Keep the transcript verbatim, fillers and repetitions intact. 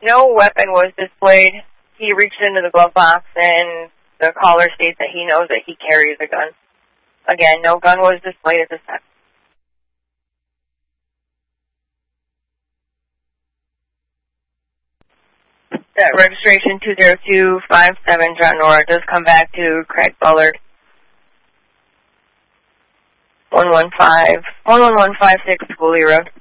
No weapon was displayed. He reached into the glove box, and the caller states that he knows that he carries a gun. Again, no gun was displayed at this time. That registration two zero two five seven John Nora does come back to Craig Bullard. one one five, one one one five six Schooley Road.